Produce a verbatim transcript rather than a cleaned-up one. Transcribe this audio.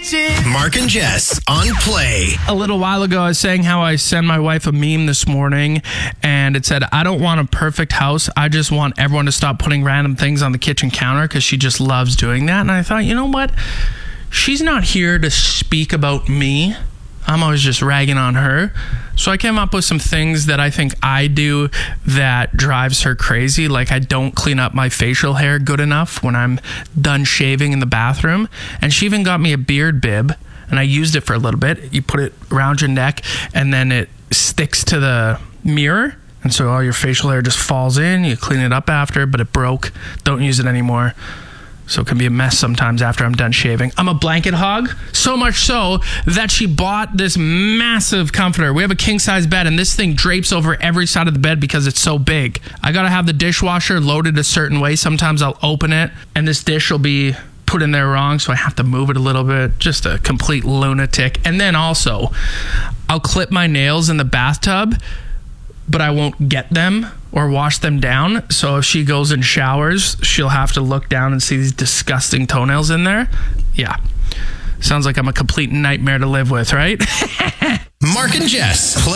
Mark and Jess on Play. A little while ago, I was saying how I sent my wife a meme this morning, and it said, I don't want a perfect house. I just want everyone to stop putting random things on the kitchen counter, because she just loves doing that. And I thought, you know what? She's not here to speak about me. I'm always just ragging on her. So I came up with some things that I think I do that drives her crazy. Like, I don't clean up my facial hair good enough when I'm done shaving in the bathroom. And she even got me a beard bib, and I used it for a little bit. You put it around your neck, and then it sticks to the mirror. And so all your facial hair just falls in. You clean it up after, but it broke. Don't use it anymore. So it can be a mess sometimes after I'm done shaving. I'm a blanket hog, so much so that she bought this massive comforter. We have a king-size bed, and this thing drapes over every side of the bed because it's so big. I gotta have the dishwasher loaded a certain way. Sometimes I'll open it, and this dish will be put in there wrong, so I have to move it a little bit. Just a complete lunatic. And then also, I'll clip my nails in the bathtub, but I won't get them or wash them down. So if she goes and showers, she'll have to look down and see these disgusting toenails in there. Yeah. Sounds like I'm a complete nightmare to live with, right? Mark and Jess. Play